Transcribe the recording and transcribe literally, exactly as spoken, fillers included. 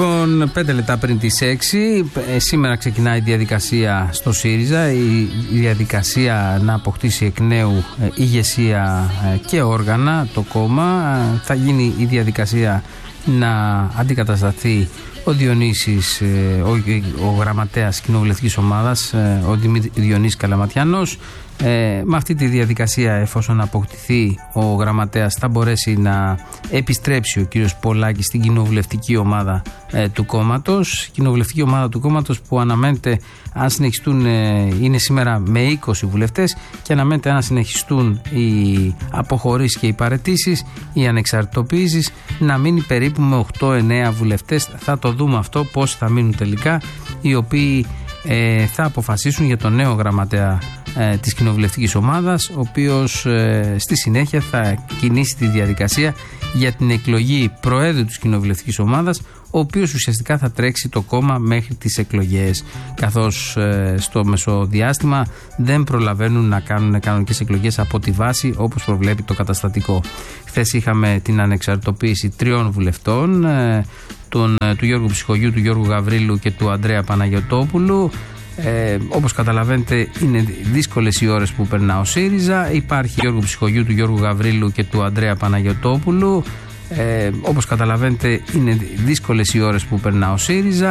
Λοιπόν, πέντε λεπτά πριν τις έξι, ε, σήμερα ξεκινάει η διαδικασία στο ΣΥΡΙΖΑ, η, η διαδικασία να αποκτήσει εκ νέου ε, ηγεσία ε, και όργανα το κόμμα. Ε, θα γίνει η διαδικασία να αντικατασταθεί ο Διονύσης, ε, ο, ο γραμματέας κοινοβουλευτικής ομάδας, ε, ο Διονύσης Καλαματιανός. Ε, με αυτή τη διαδικασία, εφόσον αποκτηθεί ο γραμματέας, θα μπορέσει να επιστρέψει ο κύριος Πολάκης στην κοινοβουλευτική ομάδα ε, του κόμματος. Η κοινοβουλευτική ομάδα του κόμματος που αναμένεται, αν συνεχιστούν, ε, είναι σήμερα με είκοσι βουλευτές και αναμένεται αν συνεχιστούν οι αποχωρήσεις και οι παραιτήσεις, οι ανεξαρτητοποιήσεις, να μείνει περίπου με οκτώ εννέα βουλευτές. Θα το δούμε αυτό πώς θα μείνουν τελικά, οι οποίοι ε, θα αποφασίσουν για τον νέο γραμματέα ε, της κοινοβουλευτικής ομάδας, ο οποίος ε, στη συνέχεια θα κινήσει τη διαδικασία για την εκλογή προέδρου της κοινοβουλευτικής ομάδας, ο οποίος ουσιαστικά θα τρέξει το κόμμα μέχρι τις εκλογές, καθώς ε, στο μεσοδιάστημα δεν προλαβαίνουν να κάνουν κανονικές εκλογές από τη βάση, όπως προβλέπει το καταστατικό. Χθες είχαμε την ανεξαρτητοποίηση τριών βουλευτών, ε, τον, ε, του Γιώργου Ψυχογιού, του Γιώργου Γαβρίλου και του Ανδρέα Παναγιωτόπουλου. Ε, όπως καταλαβαίνετε, είναι δύσκολες οι ώρες που περνά ο ΣΥΡΙΖΑ. Υπάρχει Γιώργου Ψυχογιού, του Γιώργου Γαβρίλου και του Ανδρέα Παναγιωτόπουλου. Ε, όπως καταλαβαίνετε, είναι δύσκολες οι ώρες που περνά ο ΣΥΡΙΖΑ.